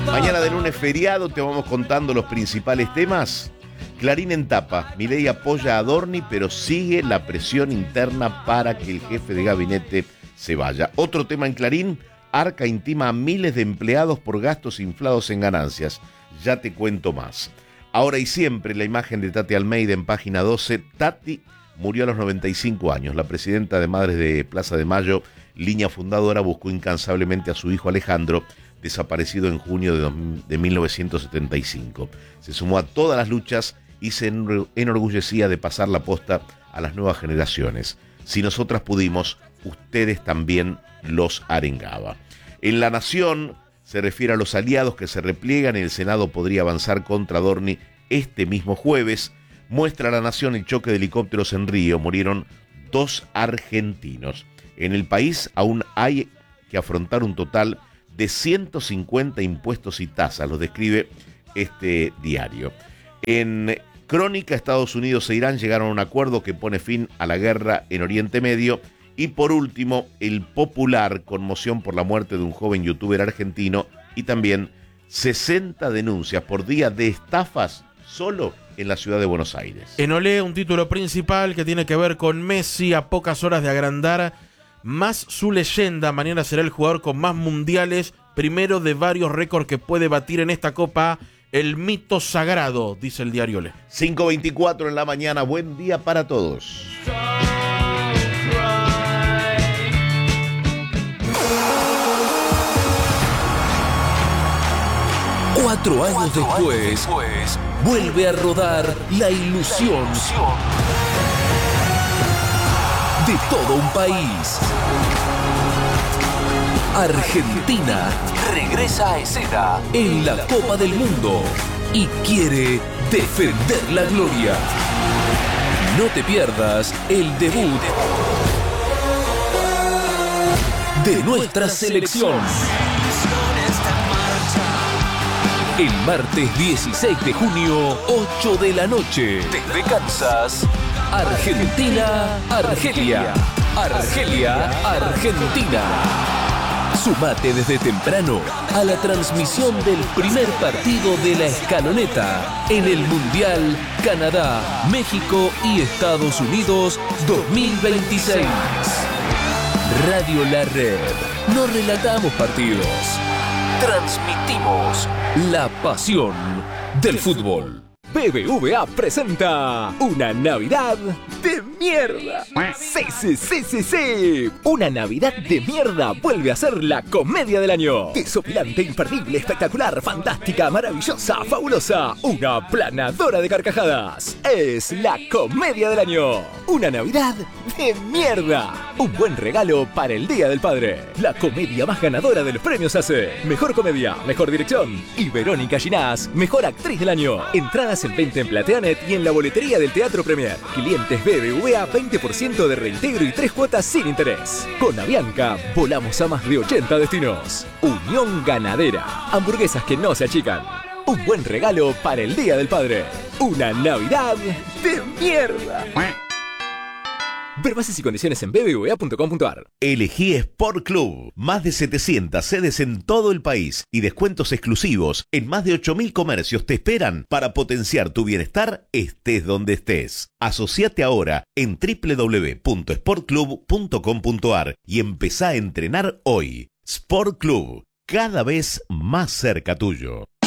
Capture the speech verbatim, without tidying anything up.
Mañana de lunes feriado te vamos contando los principales temas. Clarín en tapa, Milei apoya a Adorni, pero sigue la presión interna para que el jefe de gabinete se vaya. Otro tema en Clarín, Arca intima a miles de empleados por gastos inflados en ganancias. Ya te cuento más. Ahora y siempre, la imagen de Tati Almeida en página doce. Tati murió a los noventa y cinco años. La presidenta de Madres de Plaza de Mayo, línea fundadora, buscó incansablemente a su hijo Alejandro, desaparecido en junio de, de mil novecientos setenta y cinco. Se sumó a todas las luchas y se enorgullecía de pasar la posta a las nuevas generaciones. Si nosotras pudimos, ustedes también, los arengaba. En La Nación se refiere a los aliados que se repliegan y el Senado podría avanzar contra Adorni este mismo jueves. Muestra La Nación el choque de helicópteros en Río. Murieron dos argentinos. En el país aún hay que afrontar un total de ciento cincuenta impuestos y tasas, lo describe este diario. En Crónica, Estados Unidos e Irán llegaron a un acuerdo que pone fin a la guerra en Oriente Medio. Y por último, El Popular, conmoción por la muerte de un joven youtuber argentino y también sesenta denuncias por día de estafas solo en la ciudad de Buenos Aires. En Olé, un título principal que tiene que ver con Messi a pocas horas de agrandar más su leyenda. Mañana será el jugador con más mundiales, primero de varios récords que puede batir en esta Copa. El mito sagrado, dice el diario Olé. cinco veinticuatro en la mañana, buen día para todos. Cuatro años después, vuelve a rodar la ilusión de todo un país. Argentina regresa a escena en la Copa del Mundo y quiere defender la gloria. No te pierdas el debut de nuestra selección. El martes dieciséis de junio, ocho de la noche, desde Kansas, Argentina, Argelia, Argelia, Argentina. Sumate desde temprano a la transmisión del primer partido de la escaloneta en el Mundial Canadá, México y Estados Unidos dos mil veintiséis. Radio La Red. No relatamos partidos. Transmitimos la pasión del fútbol. B B V A presenta una Navidad de mierda. Sí, sí, sí, sí, sí. Una Navidad de mierda vuelve a ser la comedia del año. Desopilante, imperdible, espectacular, fantástica, maravillosa, fabulosa. Una planadora de carcajadas. Es la comedia del año. Una Navidad de mierda. Un buen regalo para el Día del Padre. La comedia más ganadora de los premios A C E. Mejor comedia, mejor dirección. Y Verónica Ginás, mejor actriz del año. Entradas en venta en Plateanet y en la boletería del Teatro Premier. Clientes B B V A, veinte por ciento de reintegro y tres cuotas sin interés. Con Avianca, volamos a más de ochenta destinos. Unión Ganadera. Hamburguesas que no se achican. Un buen regalo para el Día del Padre. Una Navidad de mierda. Ver bases y condiciones en b b v a punto com punto a r. Elegí Sport Club. Más de setecientas sedes en todo el país y descuentos exclusivos en más de ocho mil comercios te esperan para potenciar tu bienestar estés donde estés. Asociate ahora en w w w punto sport club punto com punto a r y empezá a entrenar hoy. Sport Club, cada vez más cerca tuyo.